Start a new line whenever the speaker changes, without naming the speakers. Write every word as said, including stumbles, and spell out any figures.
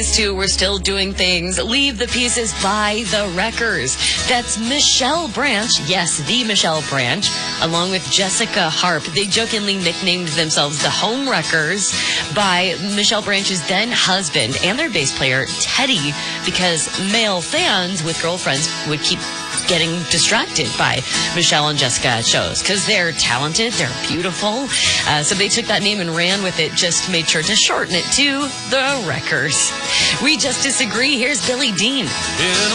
Two, we're still doing things. Leave the Pieces by the Wreckers. That's Michelle Branch, yes, the Michelle Branch, along with Jessica Harp. They jokingly nicknamed themselves the Home Wreckers by Michelle Branch's then husband and their bass player, Teddy, because male fans with girlfriends would keep getting distracted by Michelle and Jessica at shows because they're talented, they're beautiful. Uh, so they took that name and ran with it, just made sure to shorten it to the Wreckers. We Just Disagree. Here's Billy Dean.